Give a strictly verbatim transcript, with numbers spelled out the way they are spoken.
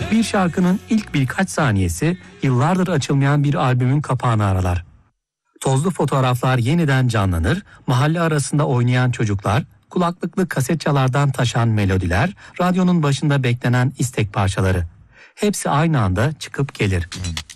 Bir şarkının ilk birkaç saniyesi yıllardır açılmayan bir albümün kapağını aralar. Tozlu fotoğraflar yeniden canlanır, mahalle arasında oynayan çocuklar, kulaklıklı kaset çalardan taşan melodiler, radyonun başında beklenen istek parçaları. Hepsi aynı anda çıkıp gelir.